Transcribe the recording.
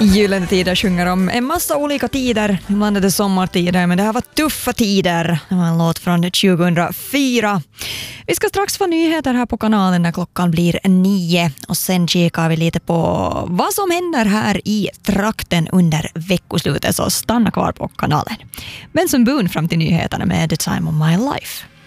Gyllene tider sjunger om en massa olika tider. Ibland är det sommartider, men det här var tuffa tider. Det var en låt från 2004. Vi ska strax få nyheter här på kanalen när klockan blir 9. Och sen kikar vi lite på vad som händer här i trakten under veckoslutet. Så stanna kvar på kanalen. Benson Boone fram till nyheterna med The Time of My Life.